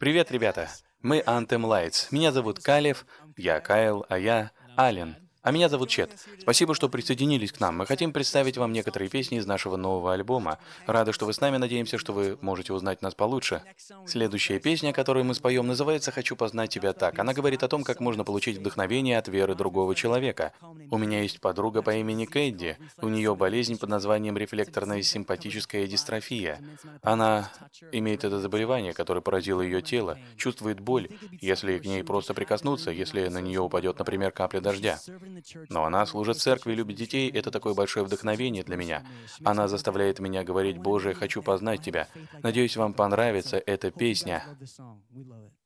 Привет, ребята! Мы Anthem Lights. Меня зовут Калев, я Кайл, а я Ален. А меня зовут Чет. Спасибо, что присоединились к нам. Мы хотим представить вам некоторые песни из нашего нового альбома. Рады, что вы с нами, надеемся, что вы можете узнать нас получше. Следующая песня, которую мы споем, называется «Хочу познать тебя так». Она говорит о том, как можно получить вдохновение от веры другого человека. У меня есть подруга по имени Кэдди. У нее болезнь под названием рефлекторная симпатическая дистрофия. Она имеет это заболевание, которое поразило ее тело, чувствует боль, если к ней просто прикоснуться, если на нее упадет, например, капля дождя. Но она служит в церкви, любит детей, это такое большое вдохновение для меня. Она заставляет меня говорить: «Боже, хочу познать Тебя». Надеюсь, вам понравится эта песня.